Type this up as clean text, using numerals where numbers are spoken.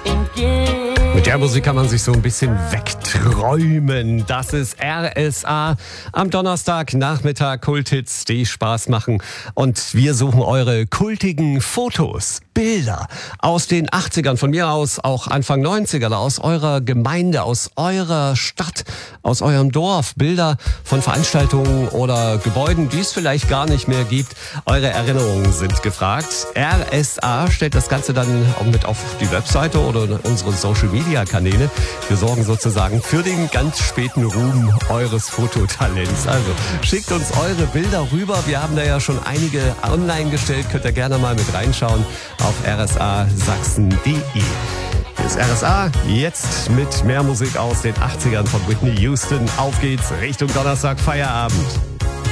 Mit der Musik kann man sich so ein bisschen wegträumen. Das ist RSA am Donnerstagnachmittag. Kulthits, die Spaß machen. Und wir suchen eure kultigen Fotos, Bilder aus den 80ern, von mir aus auch Anfang 90er, aus eurer Gemeinde, aus eurer Stadt, aus eurem Dorf. Bilder von Veranstaltungen oder Gebäuden, die es vielleicht gar nicht mehr gibt. Eure Erinnerungen sind gefragt. RSA stellt das Ganze dann auch mit auf die Webseite oder unsere Social-Media-Kanäle. Wir sorgen sozusagen für den ganz späten Ruhm eures Fototalents. Also schickt uns eure Bilder rüber. Wir haben da ja schon einige online gestellt. Könnt ihr gerne mal mit reinschauen auf rsasachsen.de. Hier ist RSA, jetzt mit mehr Musik aus den 80ern von Whitney Houston. Auf geht's Richtung Donnerstag, Feierabend.